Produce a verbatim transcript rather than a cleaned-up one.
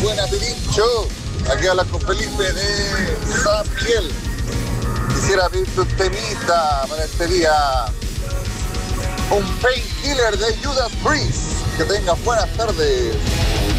buena Pirincho. Aquí habla con Felipe de San Miguel. Quisiera pedirte un temita para este día. Un painkiller de Judas Priest. Que tengas buenas tardes.